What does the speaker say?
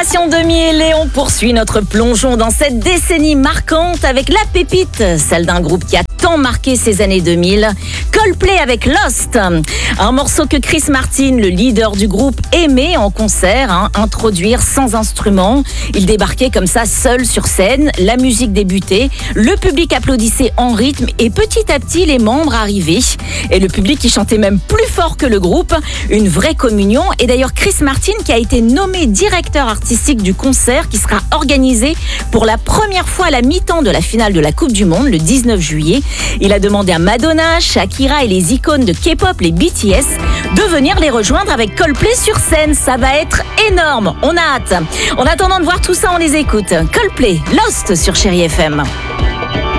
Génération 2000 et on poursuit notre plongeon dans cette décennie marquante avec la pépite, celle d'un groupe qui a tant marqué ces années 2000, Coldplay avec Lost. Un morceau que Chris Martin, le leader du groupe, aimait en concert, introduire sans instrument. Il débarquait comme ça seul sur scène, la musique débutait, le public applaudissait en rythme et petit à petit les membres arrivaient. Et le public qui chantait même plus fort que le groupe, une vraie communion. Et d'ailleurs Chris Martin qui a été nommé directeur artistique du concert qui sera organisé pour la première fois à la mi-temps de la finale de la Coupe du Monde, le 19 juillet. Il a demandé à Madonna, Shakira et les icônes de K-pop, les BTS, de venir les rejoindre avec Coldplay sur scène. Ça va être énorme, on a hâte. En attendant de voir tout ça, on les écoute. Coldplay, Lost sur Chérie FM.